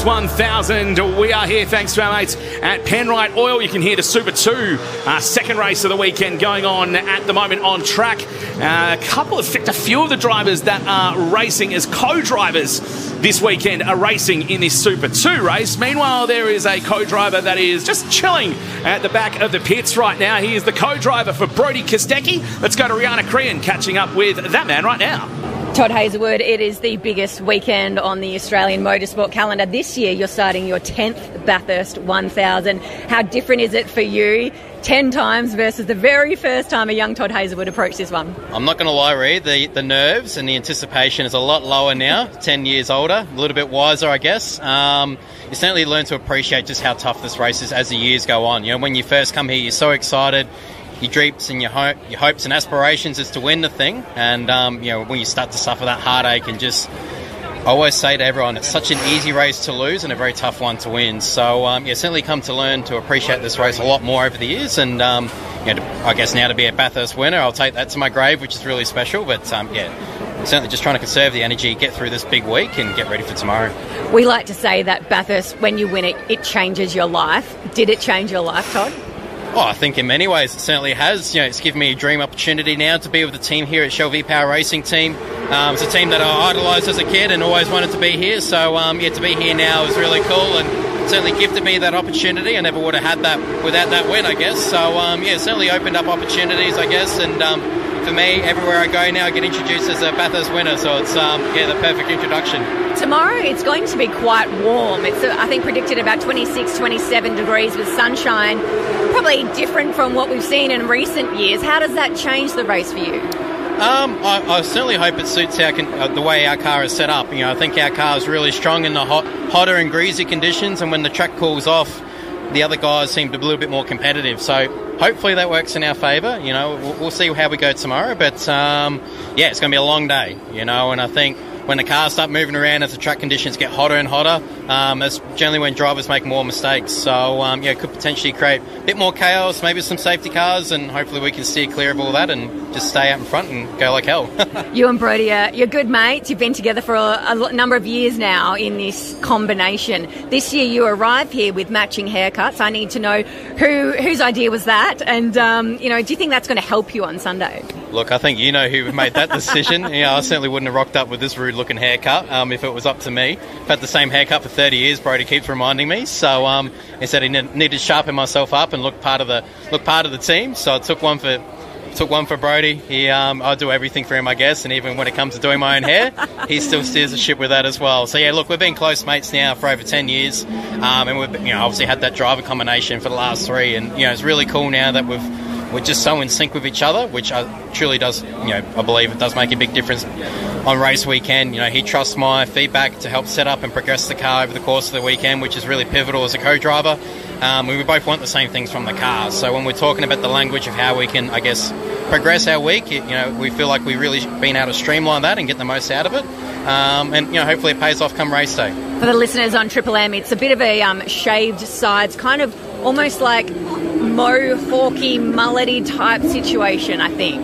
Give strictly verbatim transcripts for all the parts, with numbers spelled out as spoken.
one thousand. We are here thanks to our mates at Penrite Oil. You can hear the Super two uh, second race of the weekend going on at the moment on track. Uh, a couple of, a few of the drivers that are racing as co-drivers this weekend are racing in this Super two race. Meanwhile, there is a co-driver that is just chilling at the back of the pits right now. He is the co-driver for Brodie Kostecki. Let's go to Rihanna Crean catching up with that man right now. Todd Hazelwood, it is the biggest weekend on the Australian motorsport calendar. This year you're starting your tenth Bathurst one thousand. How different is it for you ten times versus the very first time a young Todd Hazelwood approached this one? I'm not going to lie, Reed, the, the nerves and the anticipation is a lot lower now, ten years older, a little bit wiser, I guess. Um, you certainly learn to appreciate just how tough this race is as the years go on. You know, when you first come here, you're so excited. Your dreams and your, ho- your hopes and aspirations is to win the thing, and um, you know, when you start to suffer that heartache and just, I always say to everyone, it's such an easy race to lose and a very tough one to win. So um, yeah, certainly come to learn to appreciate this race a lot more over the years, and um, you know, I guess now to be a Bathurst winner, I'll take that to my grave, which is really special. But um, yeah, certainly just trying to conserve the energy, get through this big week, and get ready for tomorrow. We like to say that Bathurst, when you win it, it changes your life. Did it change your life, Todd? Oh, I think in many ways it certainly has. You know, it's given me a dream opportunity now to be with the team here at Shell V-Power Racing Team. Um, it's a team that I idolised as a kid and always wanted to be here. So, um, yeah, to be here now is really cool and certainly gifted me that opportunity. I never would have had that without that win, I guess. So, um, yeah, certainly opened up opportunities, I guess. And um, for me, everywhere I go now, I get introduced as a Bathurst winner. So it's, um, yeah, the perfect introduction. Tomorrow it's going to be quite warm. It's, uh, I think, predicted about twenty-six, twenty-seven degrees with sunshine. Probably different from what we've seen in recent years. How does that change the race for you? Um, I, I certainly hope it suits our con- uh, the way our car is set up. You know, I think our car is really strong in the hot, hotter and greasy conditions, and when the track cools off, the other guys seem to be a little bit more competitive. So hopefully that works in our favour. You know, we'll, we'll see how we go tomorrow. But um, yeah, it's going to be a long day. You know, and I think when the cars start moving around as the track conditions get hotter and hotter, um, that's generally when drivers make more mistakes. So, um, yeah, it could potentially create a bit more chaos, maybe some safety cars, and hopefully we can steer clear of all that and just stay out in front and go like hell. You and Brodie, uh, you're good mates. You've been together for a, a number of years now in this combination. This year you arrive here with matching haircuts. I need to know who whose idea was that, and, um, you know, do you think that's going to help you on Sunday? Look, I think you know who made that decision. You know, I certainly wouldn't have rocked up with this rude-looking haircut um, if it was up to me. I've had the same haircut for thirty years. Brodie keeps reminding me. So um, he said he ne- needed to sharpen myself up and look part of the look part of the team. So I took one for took one for Brodie. He, um, I do everything for him, I guess. And even when it comes to doing my own hair, he still steers the ship with that as well. So yeah, look, we've been close mates now for over ten years, um, and we've you know obviously had that driver combination for the last three. And you know it's really cool now that we've. We're just so in sync with each other, which uh, truly does, you know, I believe it does make a big difference on race weekend. You know, he trusts my feedback to help set up and progress the car over the course of the weekend, which is really pivotal as a co-driver. Um, we both want the same things from the car. So when we're talking about the language of how we can, I guess, progress our week, you know, we feel like we've really been able to streamline that and get the most out of it. Um, and, you know, hopefully it pays off come race day. For the listeners on Triple M, it's a bit of a um, shaved sides, kind of almost like mohawky, mullety type situation, I think.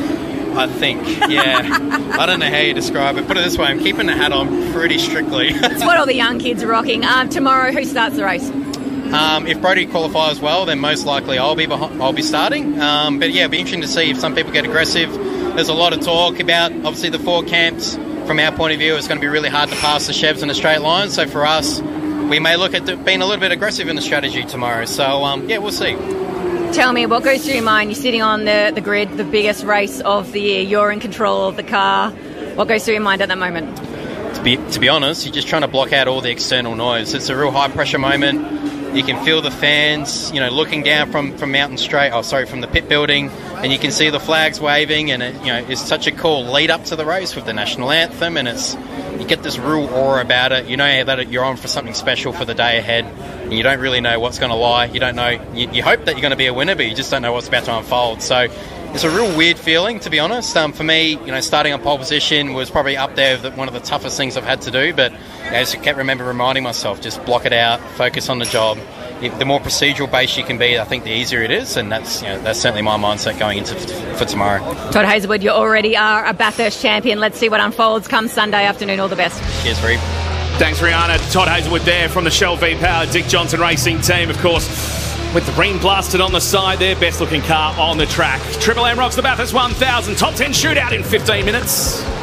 I think, yeah. I don't know how you describe it. Put it this way, I'm keeping the hat on pretty strictly. It's what all the young kids are rocking. Um, tomorrow, who starts the race? Um, if Brodie qualifies well, then most likely I'll be behind, I'll be starting. Um, but yeah, it'll be interesting to see if some people get aggressive. There's a lot of talk about, obviously, the four camps. From our point of view, it's going to be really hard to pass the Chevs in a straight line. So for us, we may look at being a little bit aggressive in the strategy tomorrow. So, um, yeah, we'll see. Tell me, what goes through your mind? You're sitting on the, the grid, the biggest race of the year. You're in control of the car. What goes through your mind at that moment? To be, to be honest, you're just trying to block out all the external noise. It's a real high-pressure moment. You can feel the fans, you know, looking down from, from Mountain Straight, oh, sorry, from the pit building, and you can see the flags waving, and it, you know, it's such a cool lead up to the race with the national anthem, and it's you get this real aura about it. You know that you're on for something special for the day ahead, and you don't really know what's going to lie. You don't know. You, you hope that you're going to be a winner, but you just don't know what's about to unfold. So it's a real weird feeling, to be honest. Um, for me, you know, starting on pole position was probably up there with one of the toughest things I've had to do. But you know, I just kept remember reminding myself, just block it out, focus on the job. The more procedural based you can be, I think the easier it is, and that's you know that's certainly my mindset going into for tomorrow. Todd Hazelwood, you already are a Bathurst champion. Let's see what unfolds come Sunday afternoon. All the best. Cheers, Reeve. Thanks, Rihanna. Todd Hazelwood there from the Shell V-Power Dick Johnson Racing team, of course, with the green blasted on the side there. Best looking car on the track. Triple M rocks the Bathurst one thousand. Top ten shootout in fifteen minutes.